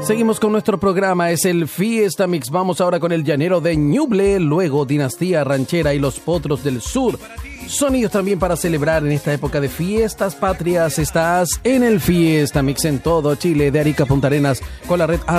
Seguimos con nuestro programa, es el Fiesta Mix. Vamos ahora con el Llanero de Ñuble, luego Dinastía Ranchera y los Potros del Sur. Sonidos también para celebrar en esta época de fiestas patrias. Estás en el Fiesta Mix en todo Chile, de Arica a Punta Arenas, con la red